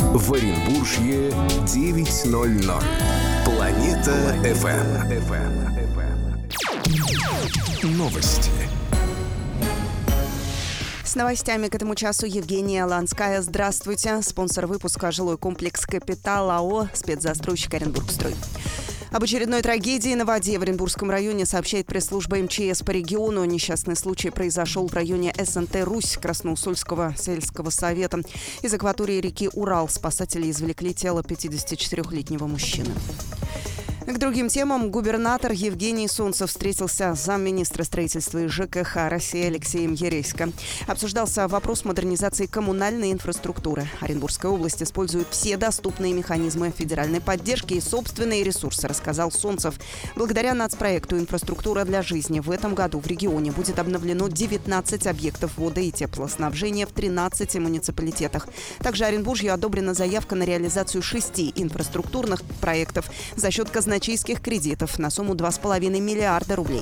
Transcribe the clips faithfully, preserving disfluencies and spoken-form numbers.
В Оренбуржье девять ноль ноль. Планета эф эм. Новости. С новостями к этому часу Евгения Ланская. Здравствуйте. Спонсор выпуска — жилой комплекс «Капитал» АО «Спецзастройщик Оренбургстрой». Об очередной трагедии на воде в Оренбургском районе сообщает пресс-служба эм че эс по региону. Несчастный случай произошел в районе эс эн тэ «Русь» Красноусольского сельского совета. Из акватории реки Урал спасатели извлекли тело пятидесятичетырёхлетнего мужчины. К другим темам. Губернатор Евгений Солнцев встретился с замминистра строительства и жэ ка ха России Алексеем Яресько. Обсуждался вопрос модернизации коммунальной инфраструктуры. Оренбургская область использует все доступные механизмы федеральной поддержки и собственные ресурсы, рассказал Солнцев. Благодаря нацпроекту «Инфраструктура для жизни» в этом году в регионе будет обновлено девятнадцать объектов воды и теплоснабжения в тринадцати муниципалитетах. Также Оренбуржью одобрена заявка на реализацию шести инфраструктурных проектов за счет казначейских кредитов на сумму два с половиной миллиарда рублей.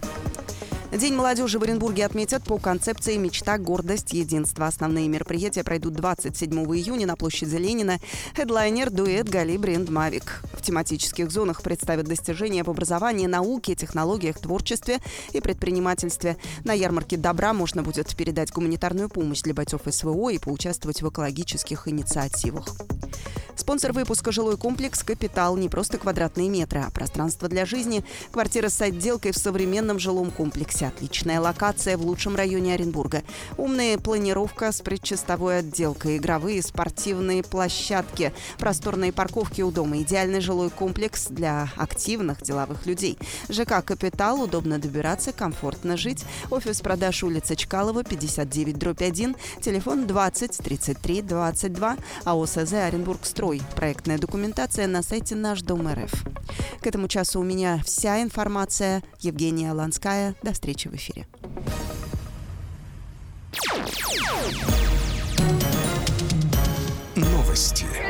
День молодежи в Оренбурге отметят по концепции «Мечта, гордость, единство». Основные мероприятия пройдут двадцать седьмого июня на площади Ленина. Хедлайнер — дуэт «Галибри энд Мавик». В тематических зонах представят достижения в образовании, науке, технологиях, творчестве и предпринимательстве. На ярмарке добра можно будет передать гуманитарную помощь для бойцов эс вэ о и поучаствовать в экологических инициативах. Спонсор выпуска — жилой комплекс «Капитал». Не просто квадратные метры, а пространство для жизни. Квартира с отделкой в современном жилом комплексе. Отличная локация в лучшем районе Оренбурга. Умная планировка с предчистовой отделкой. Игровые, спортивные площадки. Просторные парковки у дома. Идеальный жилой комплекс для активных деловых людей. жэ ка «Капитал». Удобно добираться, комфортно жить. Офис продаж, улица Чкалова, пятьдесят девять дробь один. Телефон двадцать тридцать три двадцать два. АО СЗ «Оренбургстрой». Проектная документация на сайте Наш Дом эр эф. К этому часу у меня вся информация. Евгения Ланская. До встречи в эфире. Новости.